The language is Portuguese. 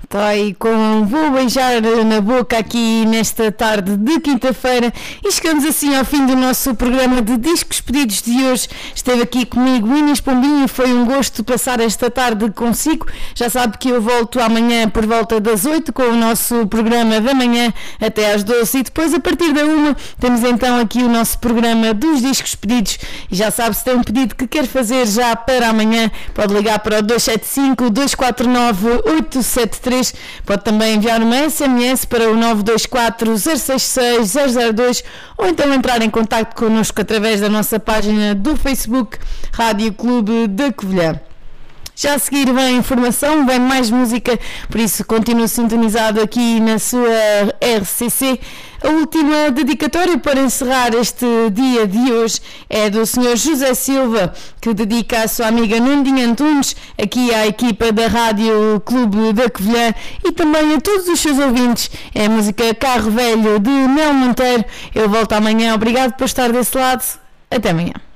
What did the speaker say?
Está aí com Vou Beijar na Boca aqui nesta tarde de quinta-feira e chegamos assim ao fim do nosso programa de Discos Pedidos de hoje. Esteve aqui comigo Inês Pombinho e foi um gosto passar esta tarde consigo. Já sabe que eu volto amanhã por volta das 8 com o nosso programa da manhã até às 12 e depois a partir da 1 temos então aqui o nosso programa dos Discos Pedidos e já sabe, se tem um pedido que quer fazer já para amanhã, pode ligar para o 275 249 873. Pode também enviar uma SMS para o 924 066 002 ou então entrar em contacto connosco através da nossa página do Facebook Rádio Clube da Covilhã. Já a seguir vem informação, vem mais música, por isso continue sintonizado aqui na sua RCC. A última dedicatória para encerrar este dia de hoje é do Sr. José Silva, que dedica à sua amiga Nundinha Antunes, aqui à equipa da Rádio Clube da Covilhã e também a todos os seus ouvintes. É a música Carro Velho de Mel Monteiro. Eu volto amanhã, obrigado por estar desse lado, até amanhã.